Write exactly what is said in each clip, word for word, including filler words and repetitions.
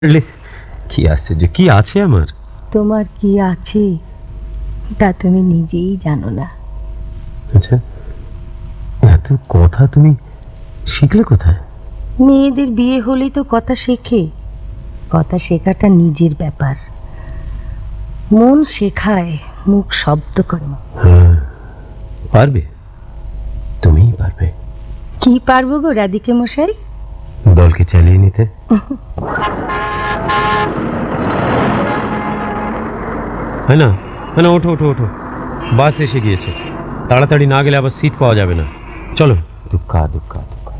কি আছে যে কি আছে আমার? তোমার কি আছে তা তুমি নিজেই জানো না। আচ্ছা, এত কথা তুমি শিখলে কোথায়? মেয়েদের বিয়ে হলেই তো কথা শেখে। কথা শেখাটা নিজের ব্যাপার। মন শেখায়, মুখ শব্দ করে। হ্যাঁ, পারবে, তুমিই পারবে। কি পারবো গো রাধিকে মশাই? দলকে চালিয়ে নিতে। হয় না? না, ওঠো ওঠো ওঠো, বাস এসে গিয়েছে। তাড়াতাড়ি না গেলে আবার সিট পাওয়া যাবে না। চলো। দুঃখা দুঃখা দুঃখা।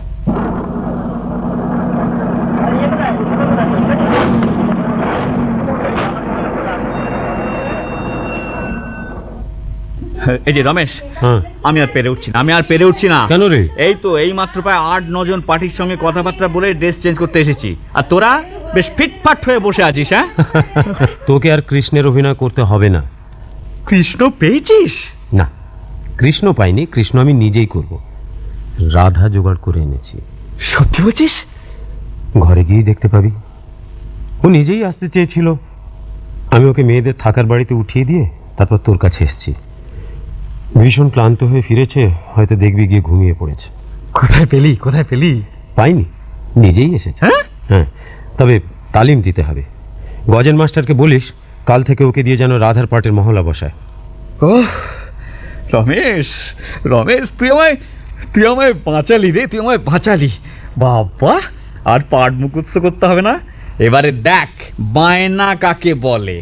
এই যে রমেশ, হ্যাঁ, আমি আর পেরে উঠছি না, আমি আর পেরে উঠছি না। কেন রে? এই তো এই মাত্র প্রায় আট নজন পার্টির সঙ্গে কথাবার্তা বলে ড্রেস চেঞ্জ করতে এসেছি, আর তোরা বেশ ফিটফাট হয়ে বসে আছিস। হ্যাঁ, তোকে আর কৃষ্ণের অভিনয় করতে হবে না। কৃষ্ণ পেয়েছিস? না, কৃষ্ণ পাইনি, কৃষ্ণ আমি নিজেই করব। রাধা জোগাড় করে এনেছি। সত্যি বলছিস? ঘরে গিয়ে দেখতে পাবি। ও নিজেই আসতে চেয়েছিল, আমি ওকে মেয়েদের থাকার বাড়িতে উঠিয়ে দিয়ে তারপর তোর কাছে এসেছি। ভীষণ ক্লান্ত হয়ে ফিরেছে, হয়তো দেখবি গিয়ে ঘুমিয়ে পড়েছে। কোথায় পেলি কোথায় পেলি? পাইনি, নিজেই এসেছে। হ্যাঁ হ্যাঁ, তবে তালিম দিতে হবে। গজেন মাস্টারকে বলিস কাল থেকে ওকে দিয়ে যেন রাধার পাটের মহলা বসায়। ও রমেশ, রমেশ তুই আমায় তুই আমায় বাঁচালি রে, তুই আমায় বাঁচালি। বাবা, আর পাট মুখস্থ করতে হবে না। এবারে দেখ বায়না কাকে বলে।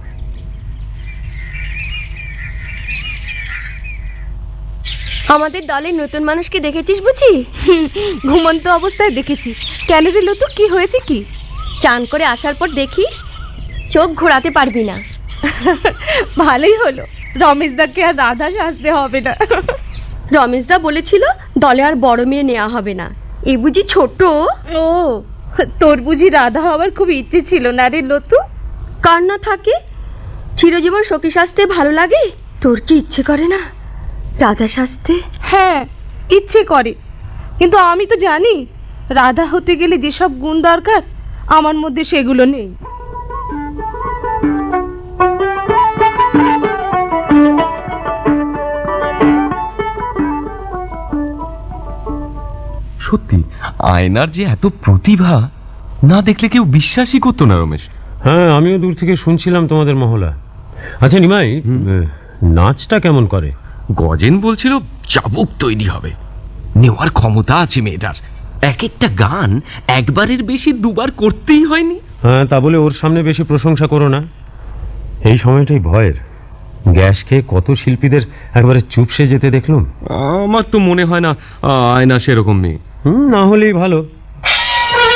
আমাদের দলের নতুন মানুষকে দেখেছিস বুঝি? ঘুমন্ত অবস্থায় দেখেছি। কেন রে লতু, কি হয়েছে কি? চান করে আসার পর দেখিস, চোখ ঘোরাতে পারবি না। ভালোই হলো, রমেশদাকে আর রাধা সাজতে হবে না। রমেশদা বলেছিল দলে আর বড় মেয়ে নেওয়া হবে না। এই বুঝি ছোট? ও, তোর বুঝি রাধা হওয়ার খুব ইচ্ছে ছিল না রে লতু? কার না থাকে? চিরজীবন সখী সাজতে ভালো লাগে, তোর কি ইচ্ছে করে না রাধা সাজতে? হ্যাঁ, ইচ্ছে করে, কিন্তু আমি তো জানি রাধা হতে গেলে যেসব গুণ দরকার আমার মধ্যে সেগুলো নেই। সত্যি আয়নার যে এত প্রতিভা, না দেখলে কেউ বিশ্বাসই করতো না রমেশ। হ্যাঁ, আমিও দূর থেকে শুনছিলাম তোমাদের মহলা। আচ্ছা নিমাই, নাচটা কেমন করে? গজেন বলছিল চাবুক তৈরি হবে। নেওয়ার ক্ষমতা আছে মেয়েটার। এক একটা গান একবারের বেশি দুবার করতেই হয়নি। হ্যাঁ, তা বলে ওর সামনে বেশি প্রশংসা করো না। এই সময়টাই ভয়ের। গ্যাস খেয়ে কত শিল্পীদের একবারে চুপসে যেতে দেখলাম। আমার তো মনে হয় না আয়না সেরকম মেয়ে। হুম, না হলেই ভালো।